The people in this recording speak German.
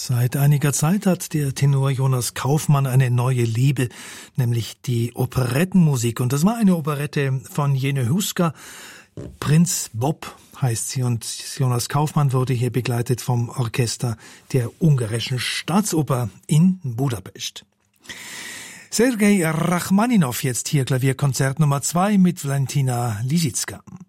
Seit einiger Zeit hat der Tenor Jonas Kaufmann eine neue Liebe, nämlich die Operettenmusik. Und das war eine Operette von Jenő Huska. Prinz Bob heißt sie, und Jonas Kaufmann wurde hier begleitet vom Orchester der Ungarischen Staatsoper in Budapest. Sergei Rachmaninow jetzt hier, Klavierkonzert Nummer 2 mit Valentina Lisicka.